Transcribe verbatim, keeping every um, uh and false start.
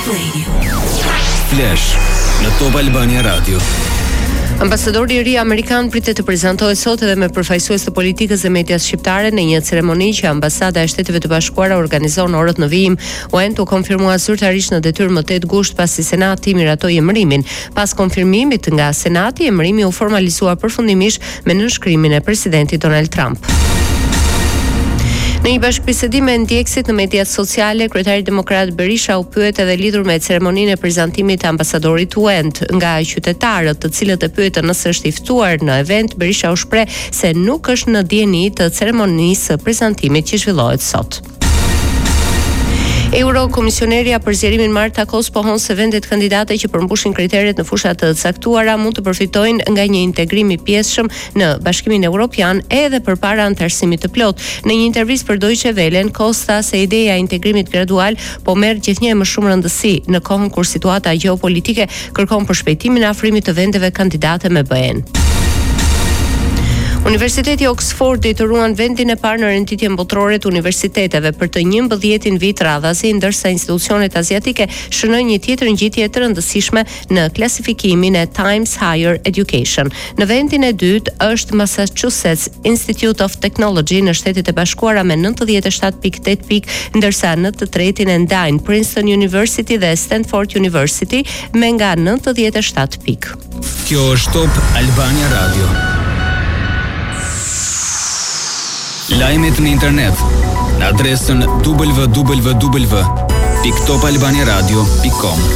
Top Radio. Flash në Top Albania Radio. Ambasadori i ri amerikan pritet të prezantohet sot edhe me përfaqësues të politikës dhe medias shqiptare në një ceremoni që Ambasada e Shteteve të Bashkuara organizon orët në vijim. U e konfirmua zyrtarisht në detyrë më tetë gusht pasi Senati miratoi emërimin. Pas konfirmimit nga Senati, emërimi u formalizua përfundimisht me nënshkrimin e presidentit Donald Trump. Në një bashkëbisedim me ndjekësit në mediat sociale, kryetari demokrat Berisha u pyet edhe lidhur me ceremoninë e prezantimit të ambasadorit Wend nga qytetarët, të cilët e pyetën nëse është i ftuar në event. Berisha u shpreh se nuk është në dieni të ceremonisë së prezantimit që zhvillohet sot. Eurokomisionerja për zgjerimin Marta Kos pohon se vendet kandidate që përmbushin kriteret në fusha të caktuara mund të përfitojnë nga një integrim i pjesshëm në Bashkimin Evropian edhe përpara antarësimit të plot. Në një intervistë për Deutsche Welle, Kos tha se ideja e integrimit gradual po merr gjithnjë më shumë rëndësi në kohën kur situata gjeopolitike kërkon përshpejtimin e afrimit të vendeve kandidate me B E-n. Universiteti Oxfordi të ruan vendin e parë në renditjen botërore të universiteteve për të njëmbëdhjetin vit radhasi, ndërsa institucionet aziatike shënojnë një tjetër ngjitje të rëndësishme në klasifikimin e Times Higher Education. Në vendin e dytë është Massachusetts Institute of Technology në Shtetet e Bashkuara me nëntëdhjetë e shtatë pikë tetë pikë, ndërsa në të tretin e ndajnë Princeton University dhe Stanford University me nga nëntëdhjetë e shtatë pikë. Kjo është Top Albania Radio. Lajmet në internet në adresën w w w pikë top albania radio pikë com.